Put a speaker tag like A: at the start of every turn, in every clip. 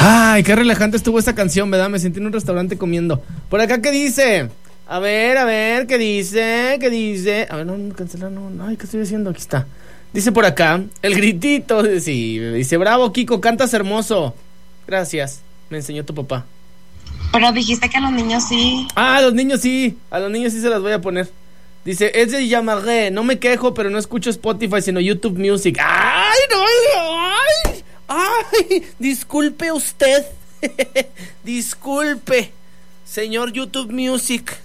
A: Ay, qué relajante estuvo esta canción, ¿verdad? Me sentí en un restaurante comiendo. Por acá, ¿qué dice? A ver, ¿qué dice? ¿Qué dice? A ver, no, cancelar, no. Ay, ¿qué estoy haciendo? Aquí está. Dice por acá, el gritito. Sí, dice, bravo, Kiko, cantas hermoso. Gracias, me enseñó tu papá.
B: Pero dijiste que a los niños sí.
A: Ah, a los niños sí se las voy a poner. Dice, es de Yamaré, no me quejo, pero no escucho Spotify, sino YouTube Music. ¡Ay, no! ¡Ay! Disculpe usted. Disculpe, señor YouTube Music.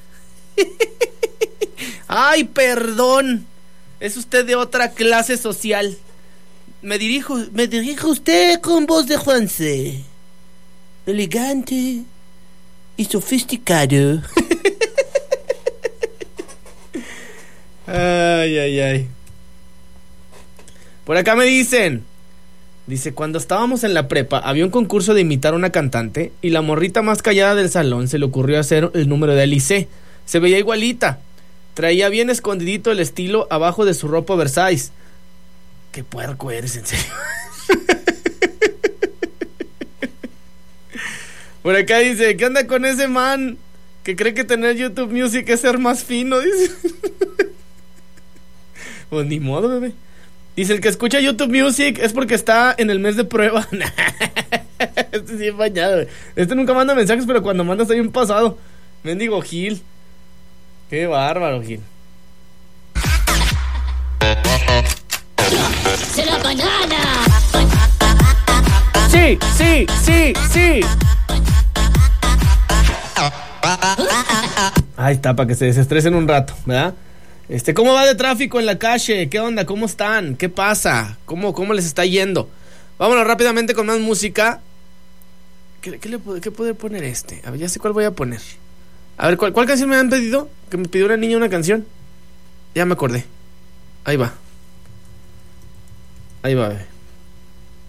A: Ay, perdón. Es usted de otra clase social. Me dirijo a usted con voz de Juanse. Elegante y sofisticado. Ay. Por acá me dicen. Dice, cuando estábamos en la prepa, había un concurso de imitar a una cantante y la morrita más callada del salón se le ocurrió hacer el número de Alice. Se veía igualita. Traía bien escondidito el estilo abajo de su ropa Versace. Qué puerco eres, en serio. Por acá dice, ¿qué onda con ese man que cree que tener YouTube Music es ser más fino? Dice. Pues ni modo, bebé. Dice, el que escucha YouTube Music es porque está en el mes de prueba. Este sí es bañado, güey. Este nunca manda mensajes, pero cuando manda está bien pasado. Mendigo Gil. Qué bárbaro, Gil.
C: ¡Se la banana!
A: Sí. Ahí está, para que se desestresen un rato, ¿verdad? ¿Cómo va de tráfico en la calle? ¿Qué onda? ¿Cómo están? ¿Qué pasa? ¿Cómo les está yendo? Vámonos rápidamente con más música. ¿Qué puede poner este? A ver, ya sé cuál voy a poner. A ver, ¿cuál canción me han pedido? Que me pidió una niña una canción. Ya me acordé. Ahí va, bebé.